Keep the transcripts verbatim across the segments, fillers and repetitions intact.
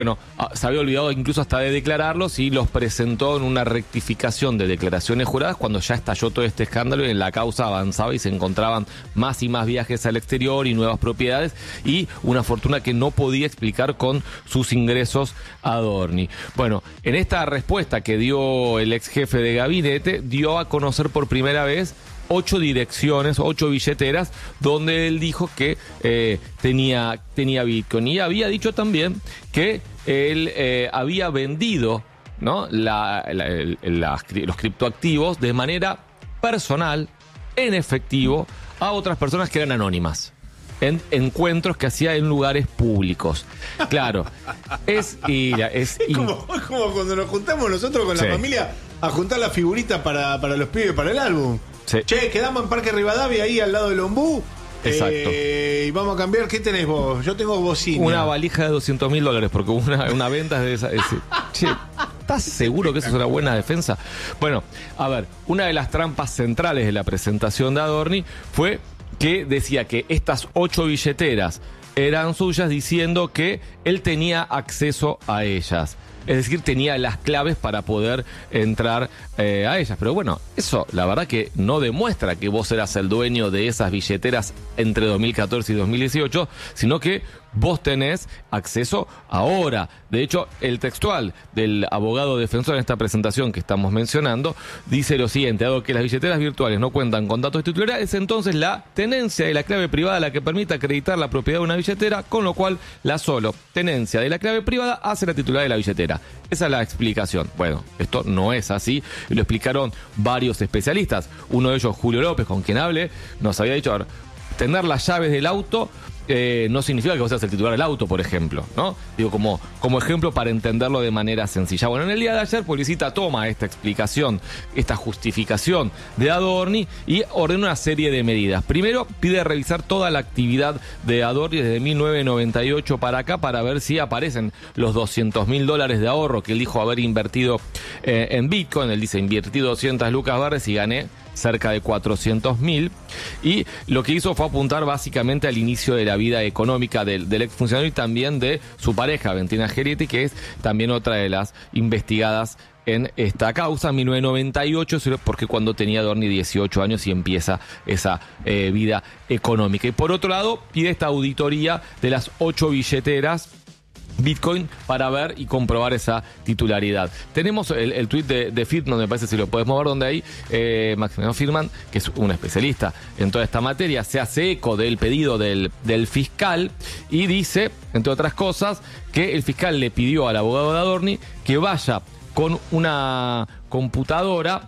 Bueno, se había olvidado incluso hasta de declararlos y los presentó en una rectificación de declaraciones juradas cuando ya estalló todo este escándalo y en la causa avanzaba y se encontraban más y más viajes al exterior y nuevas propiedades y una fortuna que no podía explicar con sus ingresos a Adorni. Bueno, en esta respuesta que dio el ex jefe de gabinete, dio a conocer por primera vez ocho direcciones, ocho billeteras, donde él dijo que eh, tenía, tenía Bitcoin. Y había dicho también que él eh, había vendido, ¿no?, la, la, el, la, los criptoactivos de manera personal, en efectivo, a otras personas que eran anónimas, en encuentros que hacía en lugares públicos. Claro, es... Y, es, es, como, es como cuando nos juntamos nosotros con sí. la familia a juntar las figuritas para, para los pibes, para el álbum. Sí. Che, quedamos en Parque Rivadavia, ahí al lado del Ombú. Exacto. Eh, y vamos a cambiar. ¿Qué tenés vos? Yo tengo bocina. Una valija de doscientos mil dólares, porque una, una venta de esa. Es, che, ¿estás seguro que eso es una buena defensa? Bueno, a ver, una de las trampas centrales de la presentación de Adorni fue que decía que estas ocho billeteras eran suyas, diciendo que él tenía acceso a ellas. Es decir, tenía las claves para poder entrar eh, a ellas. Pero bueno, eso la verdad que no demuestra que vos eras el dueño de esas billeteras entre dos mil catorce y dos mil dieciocho, sino que vos tenés acceso ahora. De hecho, el textual del abogado defensor en esta presentación que estamos mencionando dice lo siguiente: dado que las billeteras virtuales no cuentan con datos de titularidad, es entonces la tenencia de la clave privada la que permite acreditar la propiedad de una billetera, con lo cual la solo tenencia de la clave privada hace la titular de la billetera. Esa es la explicación. Bueno, esto no es así, y lo explicaron varios especialistas. Uno de ellos, Julio López, con quien hablé, nos había dicho: a ver, tener las llaves del auto Eh, no significa que vos seas el titular del auto, por ejemplo, ¿no? Digo, como, como ejemplo para entenderlo de manera sencilla. Bueno, en el día de ayer, Publicita toma esta explicación, esta justificación de Adorni y ordena una serie de medidas. Primero, pide revisar toda la actividad de Adorni desde mil novecientos noventa y ocho para acá, para ver si aparecen los doscientos mil dólares de ahorro que él dijo haber invertido eh, en Bitcoin. Él dice: invertí doscientas lucas verdes y gané cerca de cuatrocientos mil, y lo que hizo fue apuntar básicamente al inicio de la vida económica del, del exfuncionario y también de su pareja, Valentina Gerietti, que es también otra de las investigadas en esta causa. mil novecientos noventa y ocho, porque cuando tenía Adorni dieciocho años y empieza esa eh, vida económica. Y por otro lado, pide esta auditoría de las ocho billeteras Bitcoin para ver y comprobar esa titularidad. Tenemos el, el tuit de, de Fitman, me parece, si lo podemos ver, donde ahí eh, Maximiliano Firman, que es un especialista en toda esta materia, se hace eco del pedido del, del fiscal y dice, entre otras cosas, que el fiscal le pidió al abogado de Adorni que vaya con una computadora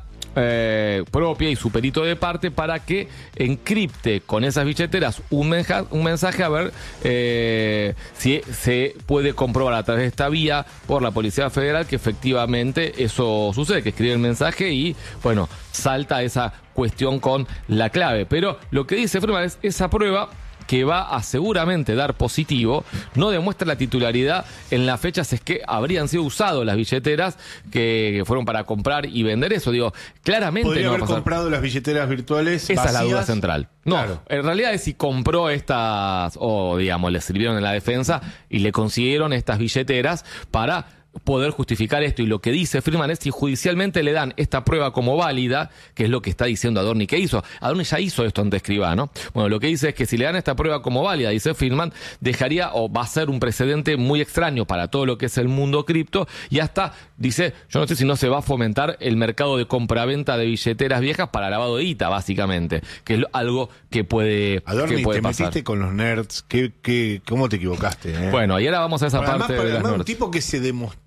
Eh, propia y su perito de parte para que encripte con esas billeteras un, menja, un mensaje a ver eh, si se puede comprobar a través de esta vía por la Policía Federal que efectivamente eso sucede, que escribe el mensaje y bueno, salta esa cuestión con la clave. Pero lo que dice Firman es: esa prueba, que va a seguramente dar positivo, no demuestra la titularidad en las fechas es que habrían sido usadas las billeteras que fueron para comprar y vender eso. Digo, claramente podría no va haber a pasar. Comprado las billeteras virtuales Esa vacías. Es la duda central. No, claro. En realidad es si compró estas, o digamos, le sirvieron en la defensa y le consiguieron estas billeteras para poder justificar esto. Y lo que dice Firman es: si judicialmente le dan esta prueba como válida, que es lo que está diciendo Adorni que hizo. Adorni ya hizo esto ante Escribano. Bueno, lo que dice es que si le dan esta prueba como válida, dice Firman, dejaría o va a ser un precedente muy extraño para todo lo que es el mundo cripto, y hasta dice, yo no sé si no se va a fomentar el mercado de compraventa de billeteras viejas para lavado de guita, básicamente, que es algo que puede, Adorni, que puede te pasar. metiste con los nerds. ¿Qué, qué, ¿Cómo te equivocaste? Eh? Bueno, y ahora vamos a esa Pero parte además, de las además, nerds. Un tipo que se demostró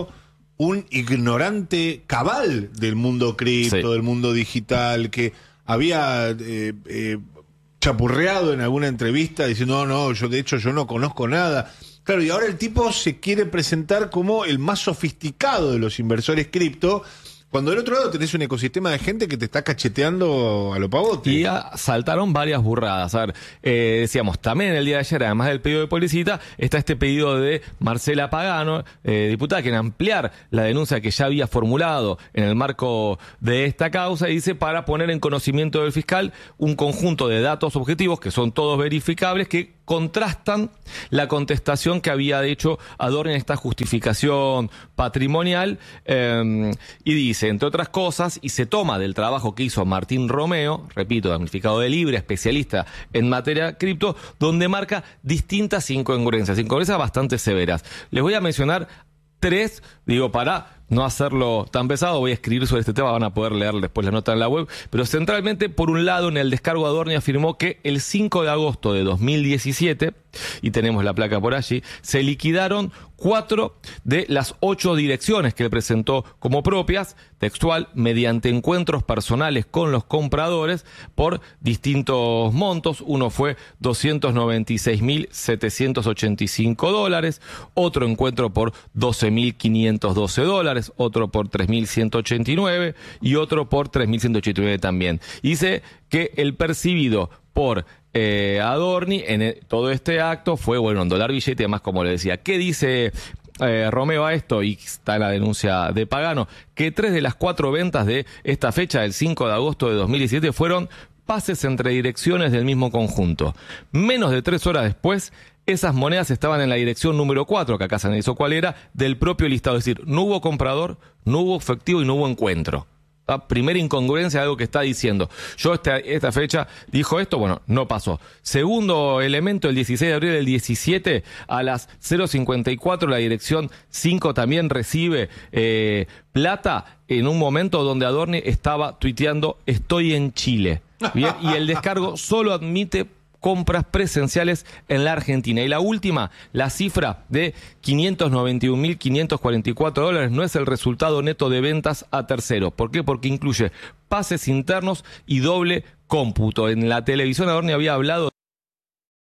un ignorante cabal del mundo cripto, sí. del mundo digital, que había eh, eh, chapurreado en alguna entrevista diciendo: no, no, yo de hecho yo no conozco nada. Claro, y ahora el tipo se quiere presentar como el más sofisticado de los inversores cripto, cuando del otro lado tenés un ecosistema de gente que te está cacheteando a lo pavote. Y saltaron varias burradas. A ver, eh, decíamos, también el día de ayer, además del pedido de Publicita, está este pedido de Marcela Pagano, eh, diputada, que en ampliar la denuncia que ya había formulado en el marco de esta causa, y dice, para poner en conocimiento del fiscal un conjunto de datos objetivos que son todos verificables, que contrastan la contestación que había hecho Adorni en esta justificación patrimonial eh, y dice, entre otras cosas, y se toma del trabajo que hizo Martín Romeo, repito, damnificado de Libre, especialista en materia cripto, donde marca distintas incongruencias, incongruencias bastante severas. Les voy a mencionar tres, digo, para no hacerlo tan pesado, voy a escribir sobre este tema, van a poder leer después la nota en la web, pero centralmente, por un lado, en el descargo Adorni afirmó que el cinco de agosto de dos mil diecisiete, y tenemos la placa por allí, se liquidaron cuatro de las ocho direcciones que él presentó como propias, textual, mediante encuentros personales con los compradores por distintos montos. Uno fue doscientos noventa y seis mil setecientos ochenta y cinco dólares, otro encuentro por doce mil quinientos doce dólares, otro por tres mil ciento ochenta y nueve y otro por tres mil ciento ochenta y nueve también. Dice que el percibido por eh, Adorni en el, todo este acto fue, bueno, en dólar billete, además, como le decía. ¿Qué dice eh, Romeo a esto? Y está en la denuncia de Pagano, que tres de las cuatro ventas de esta fecha, del cinco de agosto de dos mil diecisiete, fueron pases entre direcciones del mismo conjunto. Menos de tres horas después, esas monedas estaban en la dirección número cuatro, que acá se analizó cuál era, del propio listado. Es decir, no hubo comprador, no hubo efectivo y no hubo encuentro. La primera incongruencia de algo que está diciendo. Yo esta, esta fecha dijo esto, bueno, no pasó. Segundo elemento, el dieciséis de abril del diecisiete, a las cero cincuenta y cuatro, la dirección cinco también recibe eh, plata en un momento donde Adorni estaba tuiteando, estoy en Chile. Bien, y el descargo solo admite compras presenciales en la Argentina. Y la última, la cifra de quinientos noventa y un mil quinientos cuarenta y cuatro dólares no es el resultado neto de ventas a terceros. ¿Por qué? Porque incluye pases internos y doble cómputo. En la televisión Adorni había hablado